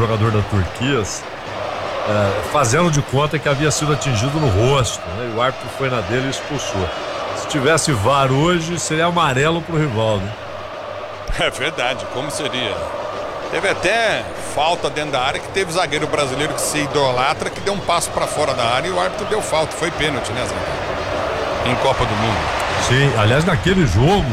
jogador da Turquia, fazendo de conta que havia sido atingido no rosto, né? E o árbitro foi na dele e expulsou. Se tivesse VAR hoje, seria amarelo pro Rivaldo. É verdade, como seria? Teve até falta dentro da área, que teve zagueiro brasileiro que se idolatra, que deu um passo para fora da área e o árbitro deu falta. Foi pênalti, né, Zé? Em Copa do Mundo. Sim, aliás, naquele jogo,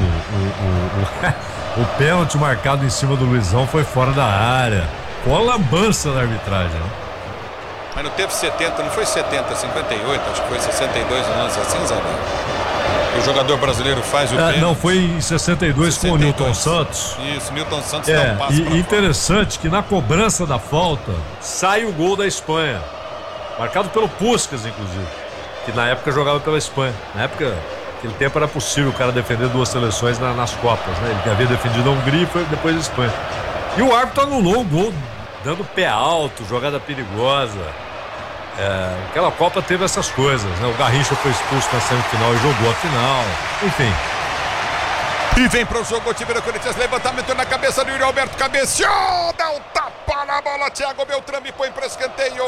o pênalti marcado em cima do Luizão foi fora da área. Com a lambança da arbitragem, né? Mas não teve 70, não foi 70, 58, acho que foi 62 lances assim, Zé? O jogador brasileiro faz o pênalti. Não, foi em 62 com o Nilton Santos. Isso, Nilton Santos dá um passo e interessante que na cobrança da falta sai o gol da Espanha. Marcado pelo Puskás, inclusive. Que na época jogava pela Espanha. Na época, aquele tempo era possível o cara defender duas seleções nas Copas, né? Ele havia defendido a Hungria e foi depois a Espanha. E o árbitro anulou o gol, dando pé alto, jogada perigosa. Aquela Copa teve essas coisas, né? O Garrincha foi expulso na semifinal e jogou a final. Enfim. E vem pro jogo o time do Corinthians, levantamento na cabeça do Yuri Alberto, cabeceou, dá um tapa na bola, Thiago Beltrame põe para escanteio.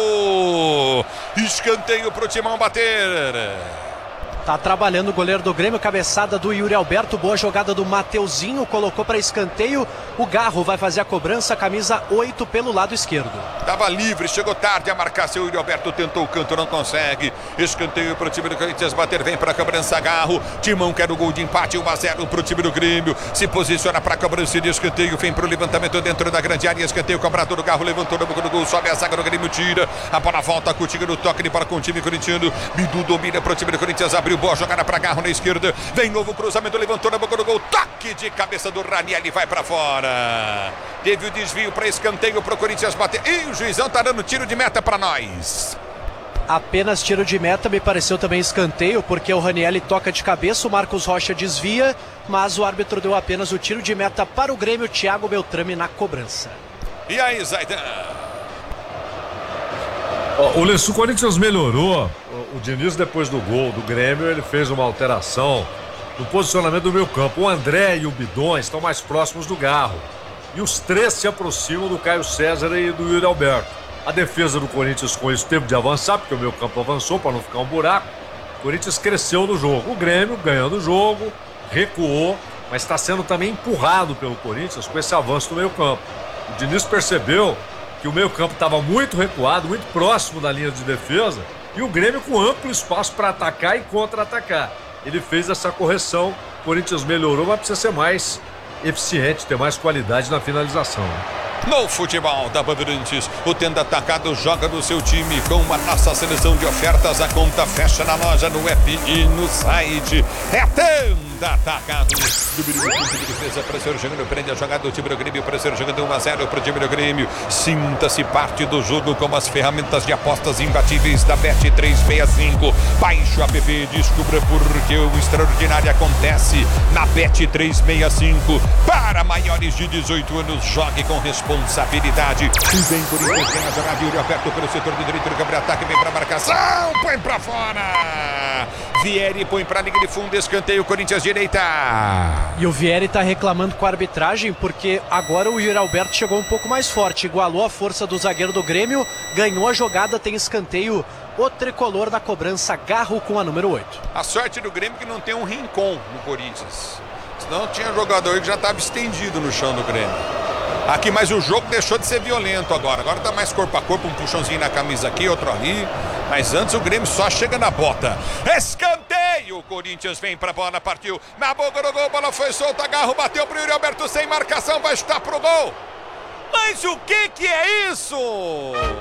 Escanteio pro Timão bater. Tá trabalhando o goleiro do Grêmio, cabeçada do Yuri Alberto, boa jogada do Mateuzinho, colocou para escanteio. O Garro vai fazer a cobrança, camisa 8 pelo lado esquerdo. Tava livre, chegou tarde a marcar, seu Yuri Alberto tentou o canto, não consegue. Escanteio pro time do Corinthians bater, vem pra cobrança, Garro. Timão quer o gol de empate, 1-0 pro time do Grêmio. Se posiciona pra cobrança de escanteio, vem pro levantamento dentro da grande área, escanteio cobrado do Garro, levantou na boca do gol, sobe a zaga do Grêmio, tira. A bola volta com o time no toque de bola com o time corintiano. Bidu domina pro time do Corinthians, abriu boa jogada pra Garro na esquerda. Vem novo cruzamento, levantou na boca do gol, toque de cabeça do Ranieri, vai pra fora. Teve o desvio para escanteio pro Corinthians bater. E o juizão tá dando tiro de meta para nós. Apenas tiro de meta, me pareceu também escanteio, porque o Ranieri toca de cabeça, o Marcos Rocha desvia, mas o árbitro deu apenas o tiro de meta para o Grêmio, Thiago Beltrame na cobrança. E aí, Zaidan? O Corinthians melhorou. O Diniz, depois do gol do Grêmio, ele fez uma alteração no posicionamento do meio campo. O André e o Bidon estão mais próximos do Garro. E os três se aproximam do Caio César e do Yuri Alberto. A defesa do Corinthians com isso teve de avançar, porque o meio campo avançou para não ficar um buraco. O Corinthians cresceu no jogo. O Grêmio ganhando o jogo, recuou, mas está sendo também empurrado pelo Corinthians com esse avanço do meio campo. O Diniz percebeu que o meio campo estava muito recuado, muito próximo da linha de defesa, e o Grêmio com amplo espaço para atacar e contra-atacar. Ele fez essa correção, o Corinthians melhorou, mas precisa ser mais eficiente, ter mais qualidade na finalização. No futebol da Bandeirantes, o Tenda Atacado joga no seu time com uma nossa seleção de ofertas. A conta fecha na loja, no app e no site. É Tenda Atacado. Do time de defesa para ser jogando, prende a jogada do time do Grêmio para ser jogando 1-0 para o time do Grêmio. Sinta-se parte do jogo com as ferramentas de apostas imbatíveis da Bet365. Baixe o app e descubra porque o extraordinário acontece na Bet365. Para maiores de 18 anos, jogue com responsabilidade. E vem por isso, vem a jogada, Yuri aperta pelo setor do direito do campo de ataque, vem pra marcação, põe pra fora. Vieri põe pra linha de fundo, escanteio, Corinthians direita. E o Vieri tá reclamando com a arbitragem, porque agora o Yuri Alberto chegou um pouco mais forte, igualou a força do zagueiro do Grêmio, ganhou a jogada, tem escanteio. O tricolor na cobrança, Garro com a número 8. A sorte do Grêmio que não tem um rincon no Corinthians. Senão tinha jogador que já estava estendido no chão do Grêmio. Aqui, mas o jogo deixou de ser violento agora. Agora tá mais corpo a corpo, um puxãozinho na camisa aqui, outro ali. Mas antes o Grêmio só chega na bota. Escanteio! O Corinthians vem pra bola, partiu. Na boca do gol, bola foi solta, Garro bateu pro Yuri Alberto sem marcação, vai estar pro gol. Mas o que é isso?